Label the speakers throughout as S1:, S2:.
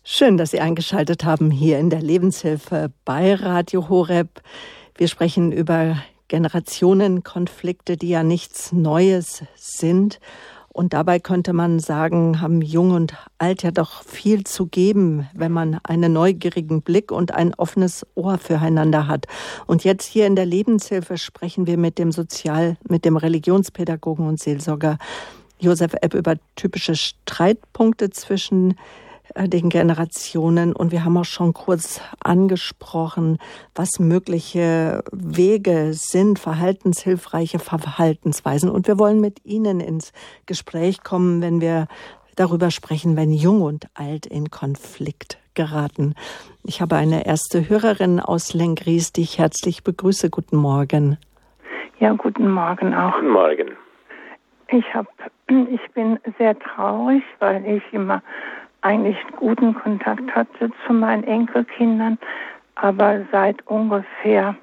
S1: Schön, dass Sie eingeschaltet haben hier in der Lebenshilfe bei Radio Horeb. Wir sprechen über Generationenkonflikte, die ja nichts Neues sind. Und dabei könnte man sagen, haben Jung und Alt ja doch viel zu geben, wenn man einen neugierigen Blick und ein offenes Ohr füreinander hat. Und jetzt hier in der Lebenshilfe sprechen wir mit dem Religionspädagogen und Seelsorger Josef Epp über typische Streitpunkte zwischen den Generationen. Und wir haben auch schon kurz angesprochen, was mögliche Wege sind, verhaltenshilfreiche Verhaltensweisen. Und wir wollen mit Ihnen ins Gespräch kommen, wenn wir darüber sprechen, wenn Jung und Alt in Konflikt geraten. Ich habe eine erste Hörerin aus Lenggries, die ich herzlich begrüße. Guten Morgen.
S2: Ja, guten Morgen auch.
S3: Guten Morgen.
S2: Ich bin sehr traurig, weil ich immer eigentlich guten Kontakt hatte zu meinen Enkelkindern, aber seit ungefähr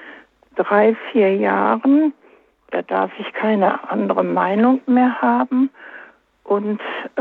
S2: 3-4 Jahren, da darf ich keine andere Meinung mehr haben und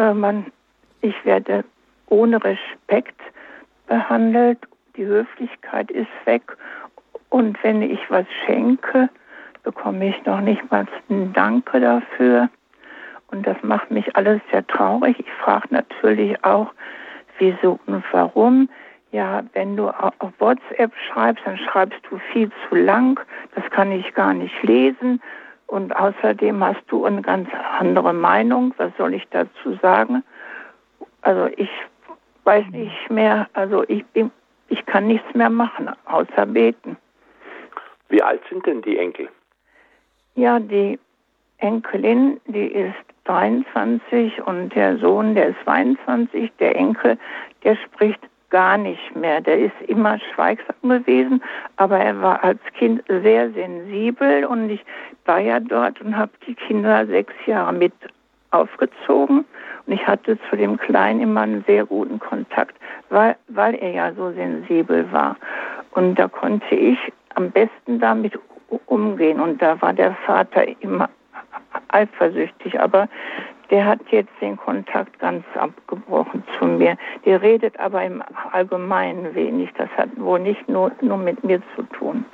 S2: ich werde ohne Respekt behandelt, die Höflichkeit ist weg und wenn ich was schenke, bekomme ich noch nicht mal ein Danke dafür. Und das macht mich alles sehr traurig. Ich frage natürlich auch, wieso und warum. Ja, wenn du auf WhatsApp schreibst, dann schreibst du viel zu lang. Das kann ich gar nicht lesen. Und außerdem hast du eine ganz andere Meinung. Was soll ich dazu sagen? Also ich weiß nicht mehr. Also ich kann nichts mehr machen, außer beten.
S3: Wie alt sind denn die Enkel?
S2: Ja, die Enkelin, die ist 23 und der Sohn, der ist 22. Der Enkel, der spricht gar nicht mehr. Der ist immer schweigsam gewesen, aber er war als Kind sehr sensibel und ich war ja dort und habe die Kinder 6 Jahre mit aufgezogen und ich hatte zu dem Kleinen immer einen sehr guten Kontakt, weil er ja so sensibel war. Und da konnte ich am besten damit umgehen und da war der Vater immer eifersüchtig, aber der hat jetzt den Kontakt ganz abgebrochen zu mir. Der redet aber im Allgemeinen wenig. Das hat wohl nicht nur mit mir zu tun.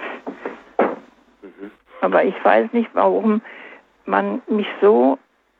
S2: Mhm. Aber ich weiß nicht, warum man mich so,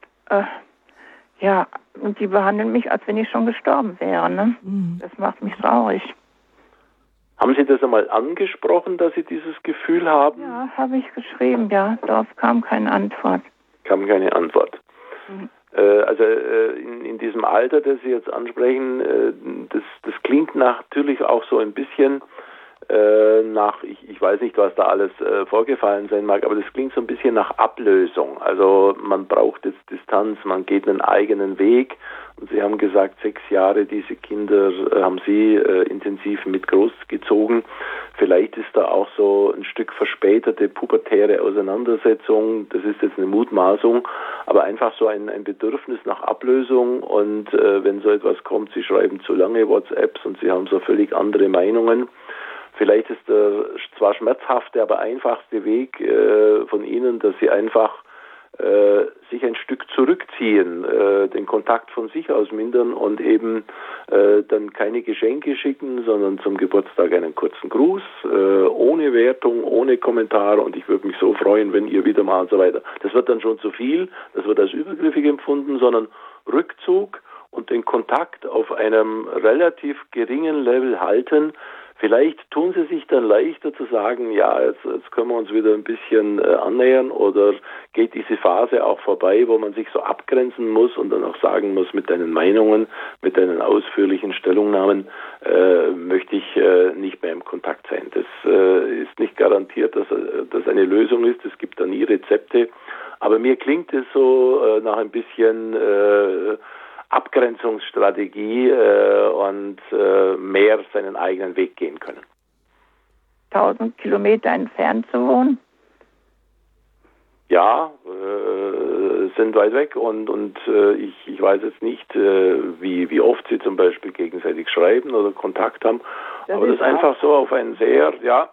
S2: und die behandeln mich, als wenn ich schon gestorben wäre. Ne? Mhm. Das macht mich traurig.
S3: Haben Sie das einmal angesprochen, dass Sie dieses Gefühl haben?
S2: Ja, habe ich geschrieben, ja. Darauf kam keine Antwort.
S3: Kam keine Antwort. Mhm. Also in diesem Alter, das Sie jetzt ansprechen, das klingt natürlich auch so ein bisschen nach, ich weiß nicht, was da alles vorgefallen sein mag, aber das klingt so ein bisschen nach Ablösung. Also man braucht jetzt Distanz, man geht einen eigenen Weg. Und Sie haben gesagt, 6 Jahre, diese Kinder haben Sie intensiv mit großgezogen. Vielleicht ist da auch so ein Stück verspätete pubertäre Auseinandersetzung. Das ist jetzt eine Mutmaßung, aber einfach so ein Bedürfnis nach Ablösung. Und wenn so etwas kommt, Sie schreiben zu lange WhatsApps und Sie haben so völlig andere Meinungen. Vielleicht ist der zwar schmerzhafte, aber einfachste Weg von Ihnen, dass Sie einfach sich ein Stück zurückziehen, den Kontakt von sich aus mindern und eben dann keine Geschenke schicken, sondern zum Geburtstag einen kurzen Gruß, ohne Wertung, ohne Kommentar und ich würde mich so freuen, wenn ihr wieder mal und so weiter. Das wird dann schon zu viel, das wird als übergriffig empfunden, sondern Rückzug und den Kontakt auf einem relativ geringen Level halten. Vielleicht tun Sie sich dann leichter zu sagen, ja, jetzt können wir uns wieder ein bisschen annähern oder geht diese Phase auch vorbei, wo man sich so abgrenzen muss und dann auch sagen muss, mit deinen Meinungen, mit deinen ausführlichen Stellungnahmen möchte ich nicht mehr im Kontakt sein. Das ist nicht garantiert, dass das eine Lösung ist. Es gibt da nie Rezepte. Aber mir klingt es so nach ein bisschen Abgrenzungsstrategie und mehr seinen eigenen Weg gehen können.
S2: 1000 Kilometer entfernt zu wohnen?
S3: Ja, sind weit weg und ich weiß jetzt nicht, wie oft sie zum Beispiel gegenseitig schreiben oder Kontakt haben, aber das ist einfach so auf einen sehr, ja,